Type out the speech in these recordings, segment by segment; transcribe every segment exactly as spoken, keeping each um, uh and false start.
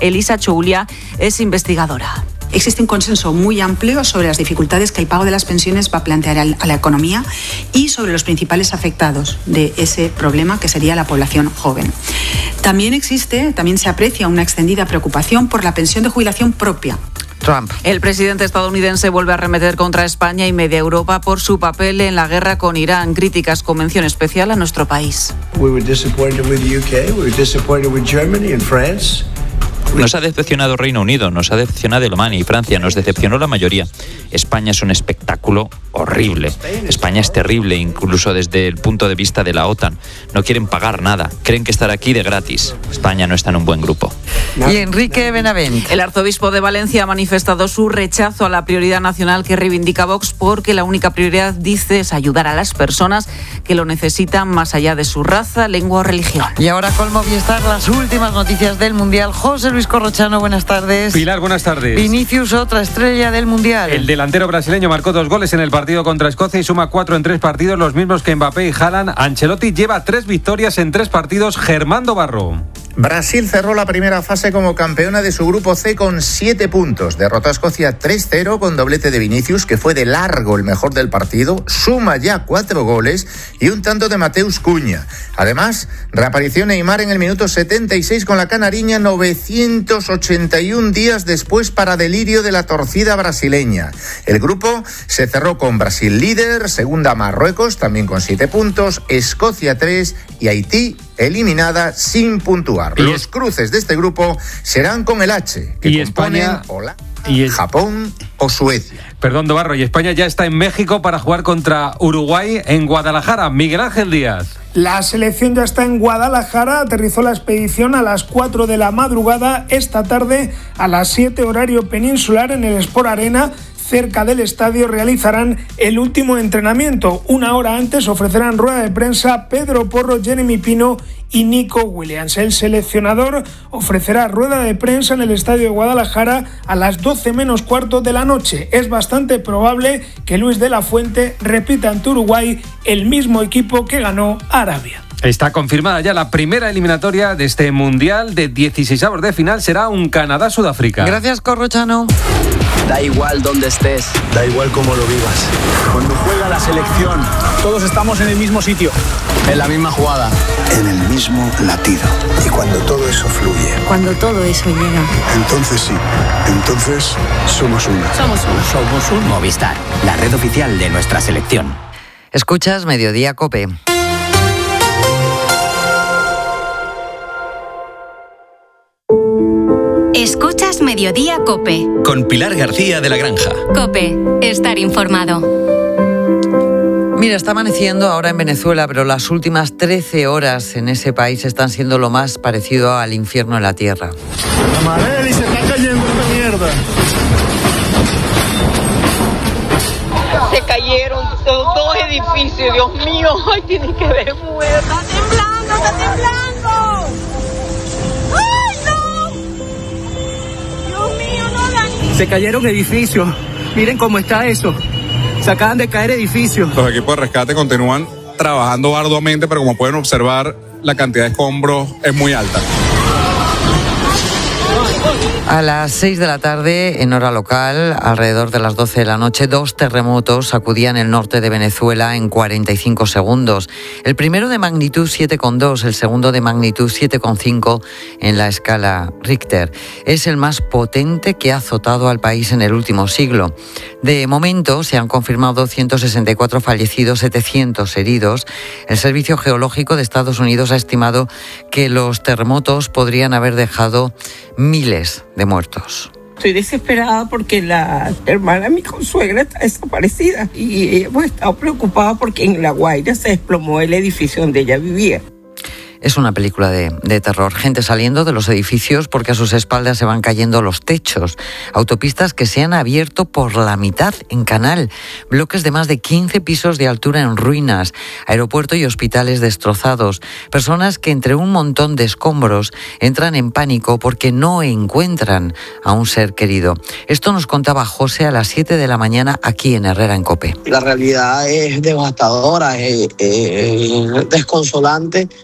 Elisa Choulia es investigadora. Existe un consenso muy amplio sobre las dificultades que el pago de las pensiones va a plantear a la economía y sobre los principales afectados de ese problema, que sería la población joven. También existe, también se aprecia una extendida preocupación por la pensión de jubilación propia. Trump. El presidente estadounidense vuelve a arremeter contra España y media Europa por su papel en la guerra con Irán. Críticas con mención especial a nuestro país. We were disappointed with the U K, we were disappointed with Germany and France. Nos ha decepcionado Reino Unido, nos ha decepcionado Alemania y Francia, nos decepcionó la mayoría. España es un espectáculo horrible. España es terrible, incluso desde el punto de vista de la OTAN. No quieren pagar nada, creen que estar aquí de gratis. España no está en un buen grupo. Y Enrique Benavent. El arzobispo de Valencia ha manifestado su rechazo a la prioridad nacional que reivindica Vox, porque la única prioridad, dice, es ayudar a las personas que lo necesitan más allá de su raza, lengua o religión. Y ahora con Movistar, las últimas noticias del Mundial. José Luis Corrochano, buenas tardes. Pilar, buenas tardes. Vinicius, otra estrella del Mundial. El delantero brasileño marcó dos goles en el partido contra Escocia y suma cuatro en tres partidos, los mismos que Mbappé y Haaland. Ancelotti lleva tres victorias en tres partidos. Germán Barro. Brasil cerró la primera fase como campeona de su grupo C con siete puntos. Derrotó a Escocia tres cero con doblete de Vinicius, que fue de largo el mejor del partido. Suma ya cuatro goles y un tanto de Mateus Cunha. Además, reapareció Neymar en el minuto setenta y seis con la canariña, novecientos ochenta y uno días después, para delirio de la torcida brasileña. El grupo se cerró con Brasil líder, segunda Marruecos, también con siete puntos, Escocia tres y Haití eliminada sin puntuar. Y Los cruces de este grupo serán con el H, que y componen España Holanda, y es... Japón o Suecia. Perdón, Dobarro, y España ya está en México para jugar contra Uruguay en Guadalajara. Miguel Ángel Díaz. La selección ya está en Guadalajara, aterrizó la expedición a las cuatro de la madrugada esta tarde, a las siete horario peninsular, en el Sport Arena. Cerca del estadio realizarán el último entrenamiento. Una hora antes ofrecerán rueda de prensa Pedro Porro, Jeremy Pino y Nico Williams. El seleccionador ofrecerá rueda de prensa en el estadio de Guadalajara a las doce menos cuarto de la noche. Es bastante probable que Luis de la Fuente repita ante Uruguay el mismo equipo que ganó Arabia. Está confirmada ya la primera eliminatoria de este Mundial de dieciseisavos de final. Será un Canadá-Sudáfrica. Gracias, Corrochano. Da igual dónde estés, Da igual cómo lo vivas. cuando juega la selección, todos estamos en el mismo sitio, en la misma jugada, En el mismo latido. Y cuando todo eso fluye, Cuando todo eso llega. entonces sí, entonces somos una. Somos uno. somos un Movistar, la red oficial de nuestra selección. Escuchas Mediodía COPE. Escuchas Mediodía COPE. Con Pilar García de la Granja. COPE, estar informado. Mira, está amaneciendo ahora en Venezuela, pero las últimas trece horas en ese país están siendo lo más parecido al infierno en la tierra. Amareli, se está cayendo esta mierda. Se cayeron los dos edificios, Dios mío, ay, tiene que ver muerto. ¡Está temblando, está temblando! ¡Ay, no! Dios mío, no, Dani. Se cayeron edificios, miren cómo está eso. Se acaban de caer edificios. Los equipos de rescate continúan trabajando arduamente, pero como pueden observar, la cantidad de escombros es muy alta. A las seis de la tarde, en hora local, alrededor de las doce de la noche, dos terremotos sacudían el norte de Venezuela en cuarenta y cinco segundos. El primero de magnitud siete coma dos, el segundo de magnitud siete coma cinco en la escala Richter. Es el más potente que ha azotado al país en el último siglo. De momento se han confirmado ciento sesenta y cuatro fallecidos, setecientos heridos. El Servicio Geológico de Estados Unidos ha estimado que los terremotos podrían haber dejado miles de muertos. Estoy desesperada porque la hermana de mi consuegra está desaparecida y hemos estado preocupados porque en La Guaira se desplomó el edificio donde ella vivía. Es una película de, de terror. Gente saliendo de los edificios porque a sus espaldas se van cayendo los techos. Autopistas que se han abierto por la mitad en canal. Bloques de más de quince pisos de altura en ruinas. Aeropuerto y hospitales destrozados. Personas que entre un montón de escombros entran en pánico porque no encuentran a un ser querido. Esto nos contaba José a las siete de la mañana aquí en Herrera en COPE. La realidad es devastadora, es, es desconsolante.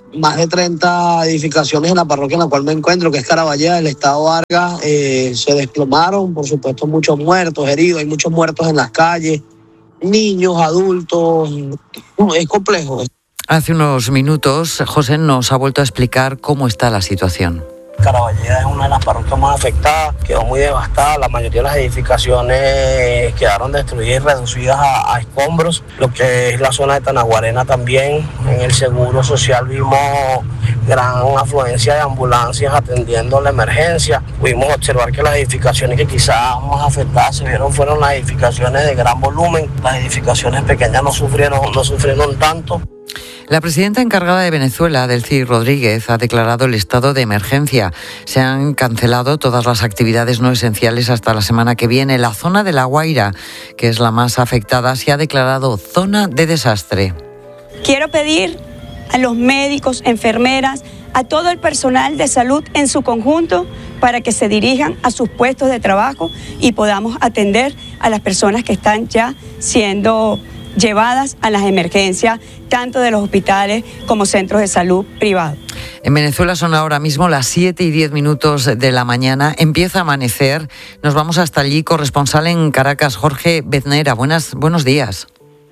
más de treinta edificaciones en la parroquia en la cual me encuentro, que es Caraballeda, del estado Vargas, eh, se desplomaron, por supuesto muchos muertos, heridos, hay muchos muertos en las calles, niños, adultos, es complejo. Hace unos minutos, José nos ha vuelto a explicar cómo está la situación. Caraballeda es una de las parroquias más afectadas, quedó muy devastada, la mayoría de las edificaciones quedaron destruidas y reducidas a, a escombros, lo que es la zona de Tanaguarena también. En el Seguro Social vimos gran afluencia de ambulancias atendiendo la emergencia, pudimos observar que las edificaciones que quizás más afectadas se vieron fueron las edificaciones de gran volumen, las edificaciones pequeñas no sufrieron, no sufrieron tanto. La presidenta encargada de Venezuela, Delcy Rodríguez, ha declarado el estado de emergencia. Se han cancelado todas las actividades no esenciales hasta la semana que viene. La zona de La Guaira, que es la más afectada, se ha declarado zona de desastre. Quiero pedir a los médicos, enfermeras, a todo el personal de salud en su conjunto para que se dirijan a sus puestos de trabajo y podamos atender a las personas que están ya siendo llevadas a las emergencias, tanto de los hospitales como centros de salud privados. En Venezuela son ahora mismo las siete y diez minutos de la mañana. Empieza a amanecer. Nos vamos hasta allí. Corresponsal en Caracas, Jorge Beznera. Buenas, buenos días.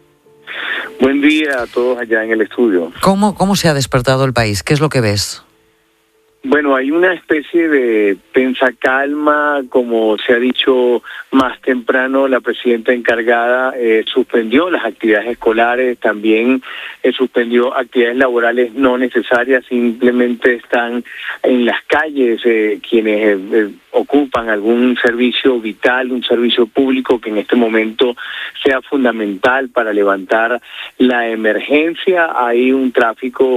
Buen día a todos allá en el estudio. ¿Cómo, cómo se ha despertado el país? ¿Qué es lo que ves? Bueno, hay una especie de tensa calma, como se ha dicho más temprano, la presidenta encargada eh, suspendió las actividades escolares, también eh, suspendió actividades laborales no necesarias, simplemente están en las calles eh, quienes eh, eh, ocupan algún servicio vital, un servicio público que en este momento sea fundamental para levantar la emergencia. Hay un tráfico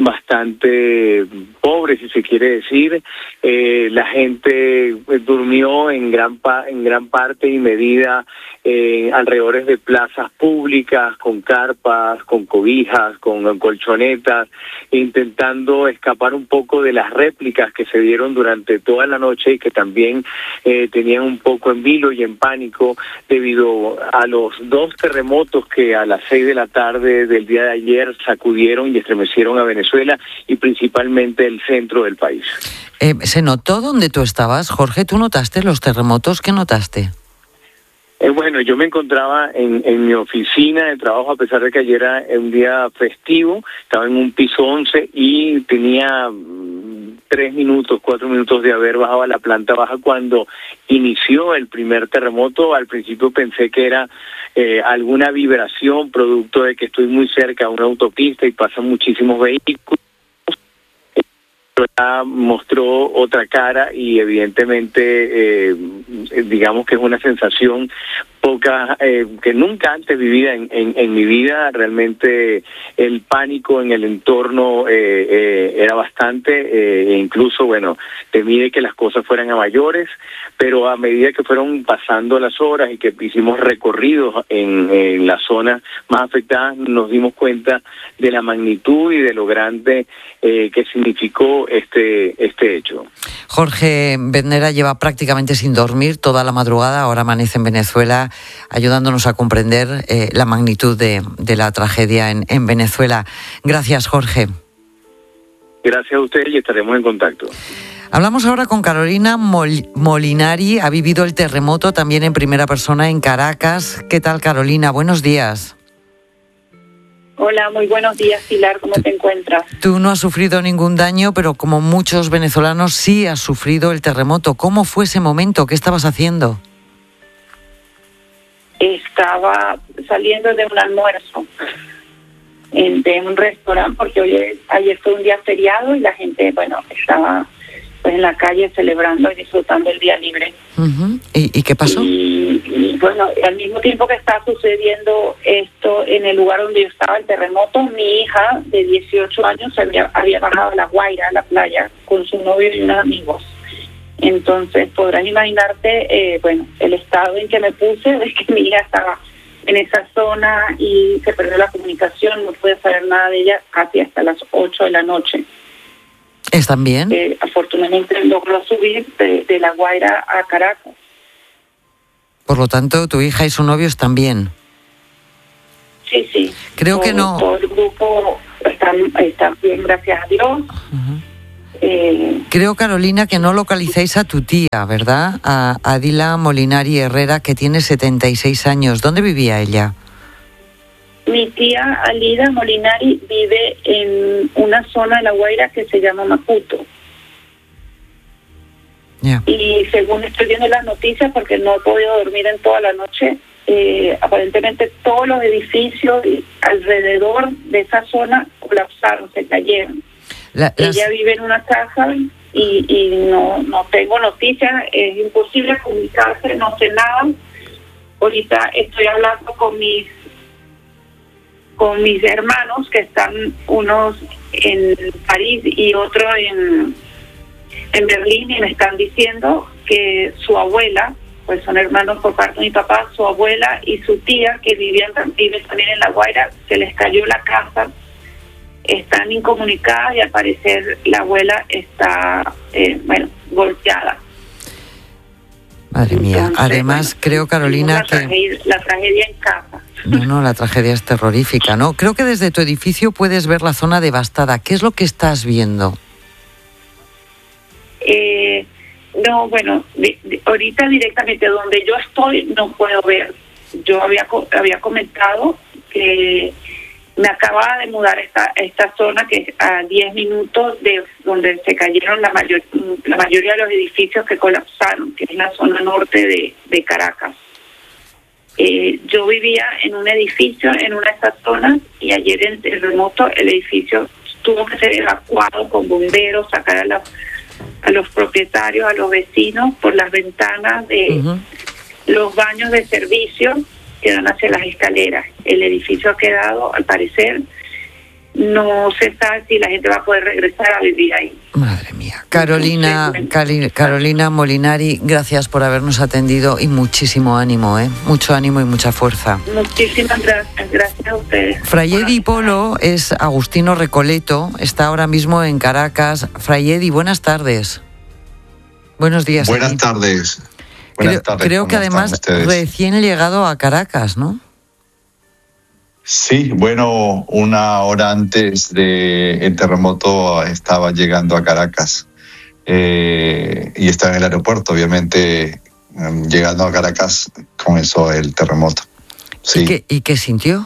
bastante pobre, si se quiere decir. Eh, la gente eh, durmió en gran pa- en gran parte y medida eh, alrededor de plazas públicas, con carpas, con cobijas, con, con colchonetas, intentando escapar un poco de las réplicas que se dieron durante toda la noche y que también eh, tenían un poco en vilo y en pánico debido a los dos terremotos que a las seis de la tarde del día de ayer sacudieron y estremecieron a Venezuela y principalmente el centro del país. Eh, ¿Se notó donde tú estabas, Jorge? ¿Tú notaste los terremotos? ¿Qué notaste? Eh, bueno, yo me encontraba en, en mi oficina de trabajo, a pesar de que ayer era un día festivo, estaba en un piso once y tenía mm, tres minutos, cuatro minutos de haber bajado a la planta baja cuando inició el primer terremoto. Al principio pensé que era eh, alguna vibración producto de que estoy muy cerca a una autopista y pasan muchísimos vehículos. Mostró otra cara y evidentemente eh, digamos que es una sensación poca eh, que nunca antes vivida en, en, en mi vida. Realmente el pánico en el entorno eh, eh, era bastante eh, e incluso bueno temí de que las cosas fueran a mayores, pero a medida que fueron pasando las horas y que hicimos recorridos en, en las zonas más afectadas nos dimos cuenta de la magnitud y de lo grande eh, que significó este este hecho. Jorge Beznera lleva prácticamente sin dormir toda la madrugada, ahora amanece en Venezuela, ayudándonos a comprender eh, la magnitud de, de la tragedia en, en Venezuela. Gracias, Jorge. Gracias a usted y estaremos en contacto. Hablamos ahora con Carolina Mol- Molinari, ha vivido el terremoto también en primera persona en Caracas. ¿Qué tal, Carolina? Buenos días. Hola, muy buenos días, Pilar, ¿cómo te encuentras? Tú no has sufrido ningún daño, pero como muchos venezolanos sí has sufrido el terremoto. ¿Cómo fue ese momento? ¿Qué estabas haciendo? Estaba saliendo de un almuerzo en, de un restaurante, porque hoy, ayer fue un día feriado y la gente, bueno, estaba pues en la calle celebrando y disfrutando el día libre. Uh-huh. ¿Y, ¿Y qué pasó? Y, y bueno, al mismo tiempo que está sucediendo esto en el lugar donde yo estaba, el terremoto, mi hija de dieciocho años había, había bajado a La Guaira, a la playa, con su novio y unos amigos. Entonces podrás imaginarte, eh, bueno, el estado en que me puse, de que mi hija estaba en esa zona y se perdió la comunicación, no pude saber nada de ella casi hasta las ocho de la noche. ¿Están bien? Eh, afortunadamente logró subir de, de La Guaira a Caracas. Por lo tanto, tu hija y su novio están bien. Sí, sí. Creo todo, que no. Todo el grupo están, están bien, gracias a Dios. Uh-huh. Eh, Creo, Carolina, que no localizáis a tu tía, ¿verdad? A Adila Molinari Herrera, que tiene setenta y seis años. ¿Dónde vivía ella? Mi tía Alida Molinari vive en una zona de La Guaira que se llama Maputo. Yeah. Y según estoy viendo las noticias, porque no he podido dormir en toda la noche, eh, aparentemente todos los edificios alrededor de esa zona colapsaron, se cayeron. La, las... Ella vive en una casa y, y no, no tengo noticias, es imposible comunicarse, no sé nada. Ahorita estoy hablando con mis con mis hermanos, que están unos en París y otro en, en Berlín, y me están diciendo que su abuela, pues son hermanos por parte de mi papá, su abuela y su tía, que vivían viven también en La Guaira, se les cayó la casa, están incomunicadas y al parecer la abuela está, eh, bueno, golpeada. Madre mía. Entonces, además, bueno, creo, Carolina, la tragedia, que... La tragedia en casa. No, no, la tragedia es terrorífica, ¿no? Creo que desde tu edificio puedes ver la zona devastada. ¿Qué es lo que estás viendo? Eh, no, bueno, de, de, ahorita directamente donde yo estoy no puedo ver. Yo había había comentado que me acababa de mudar esta esta zona, que es a diez minutos de donde se cayeron la mayor la mayoría de los edificios que colapsaron, que es la zona norte de, de Caracas. Eh, yo vivía en un edificio en una de estas zonas y ayer en el terremoto el edificio tuvo que ser evacuado con bomberos, sacar a, la, a los propietarios, a los vecinos por las ventanas de uh-huh. los baños de servicio que dan hacia las escaleras. El edificio ha quedado, al parecer, no se sabe si la gente va a poder regresar a vivir ahí. Madre mía. Carolina, Cali, Carolina Molinari, gracias por habernos atendido y muchísimo ánimo, ¿eh? Mucho ánimo y mucha fuerza. Muchísimas gracias, gracias a ustedes. Frayedi Polo es Agustino Recoleto, está ahora mismo en Caracas. Frayedi, buenas tardes. Buenos días. Buenas tardes. Buenas creo, tardes. Creo que además recién llegado a Caracas, ¿no? Sí, bueno, una hora antes del terremoto estaba llegando a Caracas eh, y estaba en el aeropuerto, obviamente, llegando a Caracas comenzó el terremoto. Sí. ¿Y qué, y qué sintió?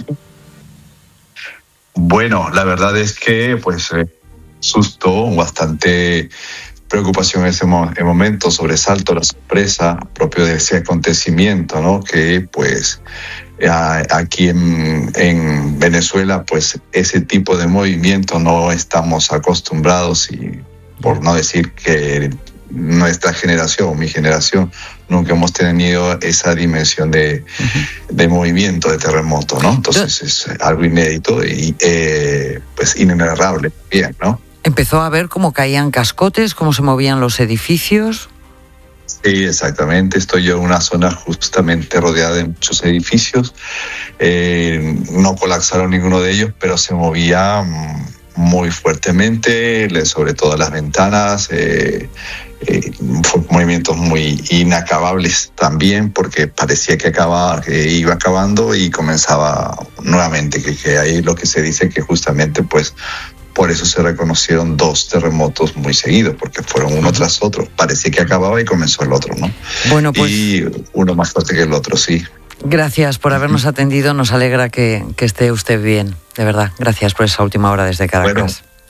Bueno, la verdad es que, pues, eh, susto, bastante preocupación en ese mo- en momento, sobresalto, la sorpresa propio de ese acontecimiento, ¿no? Que, pues, a, aquí en, en Venezuela, pues, ese tipo de movimiento no estamos acostumbrados y, por no decir que nuestra generación, mi generación, nunca hemos tenido esa dimensión de, uh-huh. de movimiento, de terremoto, ¿no? Entonces es algo inédito y, eh, pues, inenarrable bien, ¿no? Empezó a ver cómo caían cascotes, cómo se movían los edificios. Sí, exactamente. Estoy yo en una zona justamente rodeada de muchos edificios. Eh, no colapsaron ninguno de ellos, pero se movía muy fuertemente, sobre todo las ventanas. Eh, eh, movimientos muy inacabables también, porque parecía que acababa, que iba acabando y comenzaba nuevamente. Que, que ahí lo que se dice que justamente, pues, por eso se reconocieron dos terremotos muy seguidos, porque fueron uno tras otro. Parecía que acababa y comenzó el otro, ¿no? Bueno, pues, y uno más fuerte que el otro, sí. Gracias por habernos atendido. Nos alegra que, que esté usted bien, de verdad. Gracias por esa última hora desde Caracas. Bueno,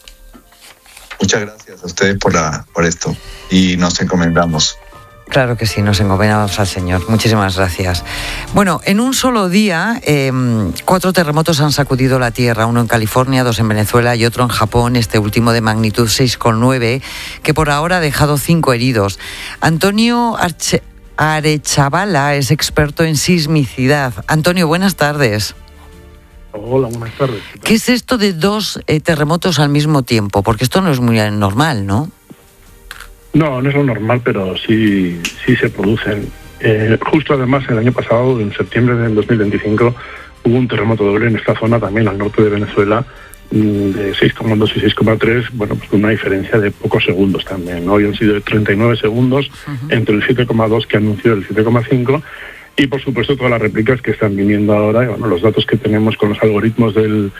muchas gracias a ustedes por, la, por esto. Y nos encomendamos. Claro que sí, nos encomendamos al Señor. Muchísimas gracias. Bueno, en un solo día, eh, cuatro terremotos han sacudido la Tierra, uno en California, dos en Venezuela y otro en Japón, este último de magnitud seis coma nueve, que por ahora ha dejado cinco heridos. Antonio Arche- Arechavala es experto en sismicidad. Antonio, buenas tardes. Hola, buenas tardes. ¿Qué, ¿Qué es esto de dos eh, terremotos al mismo tiempo? Porque esto no es muy normal, ¿no? No, no es lo normal, pero sí, sí se producen. Eh, justo además el año pasado, en septiembre del dos mil veinticinco, hubo un terremoto doble en esta zona, también al norte de Venezuela, de seis coma dos y seis coma tres, bueno, pues con una diferencia de pocos segundos también, ¿no? Hoy han sido treinta y nueve segundos uh-huh. entre el siete coma dos que anunció el siete coma cinco y, por supuesto, todas las réplicas que están viniendo ahora, y, bueno, los datos que tenemos con los algoritmos del,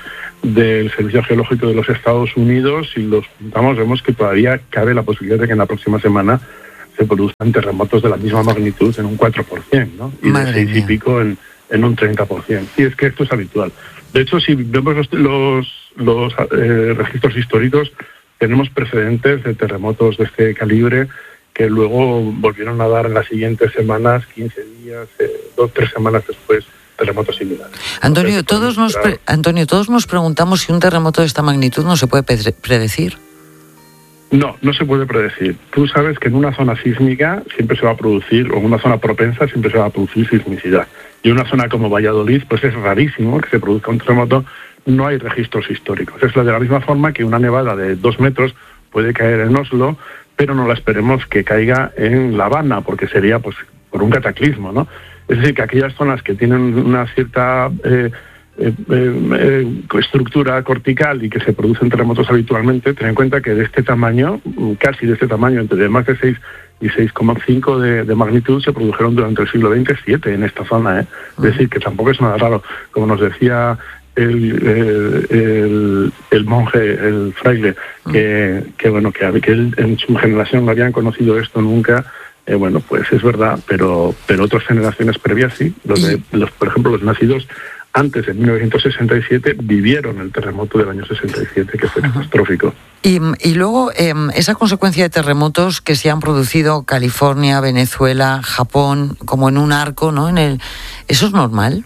del Servicio Geológico de los Estados Unidos, y los juntamos, vemos que todavía cabe la posibilidad de que en la próxima semana se produzcan terremotos de la misma magnitud en un cuatro por ciento, ¿no? Y Madre de seis mía. y pico en, en un treinta por ciento. Y es que esto es habitual. De hecho, si vemos los, los, los eh, registros históricos, tenemos precedentes de terremotos de este calibre que luego volvieron a dar en las siguientes semanas, quince días, eh, dos, tres semanas después, terremotos similares. Antonio, todos nos pre- Antonio, todos nos preguntamos si un terremoto de esta magnitud no se puede pre- predecir. No, no se puede predecir. Tú sabes que en una zona sísmica siempre se va a producir, o en una zona propensa siempre se va a producir sismicidad. Y en una zona como Valladolid, pues es rarísimo que se produzca un terremoto, no hay registros históricos. Es de la misma forma que una nevada de dos metros puede caer en Oslo, pero no la esperemos que caiga en La Habana, porque sería pues por un cataclismo, ¿no? Es decir, que aquellas zonas que tienen una cierta eh, eh, eh, estructura cortical y que se producen terremotos habitualmente, ten en cuenta que de este tamaño, casi de este tamaño, entre más de seis y seis coma cinco de, de magnitud, se produjeron durante el siglo veinte siete en esta zona, ¿eh? Es decir, que tampoco es nada raro. Como nos decía el, el, el, el monje, el fraile, que, que bueno, que, que él en su generación no habían conocido esto nunca. Eh, bueno, pues es verdad, pero pero otras generaciones previas sí. Los de, los, por ejemplo, los nacidos antes de mil novecientos sesenta y siete vivieron el terremoto del año sesenta y siete, que fue catastrófico. Y, y luego, eh, esa consecuencia de terremotos que se han producido California, Venezuela, Japón, como en un arco, ¿no? En el, ¿eso es normal?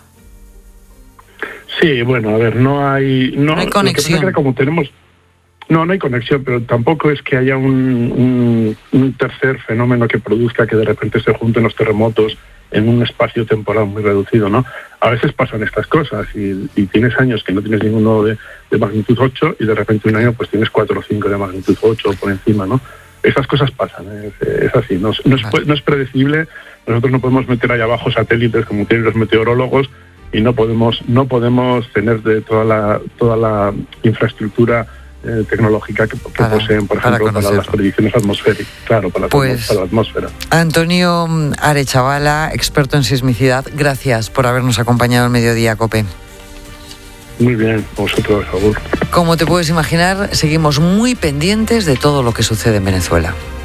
Sí, bueno, a ver, no hay... No, no hay conexión. Lo que pasa es que como tenemos... No, no hay conexión, pero tampoco es que haya un, un, un tercer fenómeno que produzca que de repente se junten los terremotos en un espacio temporal muy reducido, ¿no? A veces pasan estas cosas y, y tienes años que no tienes ninguno de, de magnitud ocho y de repente un año pues tienes cuatro o cinco de magnitud ocho por encima, ¿no? Esas cosas pasan, ¿eh? es, es así, no, no, es, no es predecible. Nosotros no podemos meter ahí abajo satélites como tienen los meteorólogos y no podemos no podemos tener de toda la toda la infraestructura Eh, tecnológica que, que para, poseen, por ejemplo, para, para las predicciones atmosféricas, claro, para, pues, para la atmósfera. Antonio Arechavala, experto en sismicidad, gracias por habernos acompañado al Mediodía COPE. Muy bien, vosotros, Saúl. Como te puedes imaginar, seguimos muy pendientes de todo lo que sucede en Venezuela.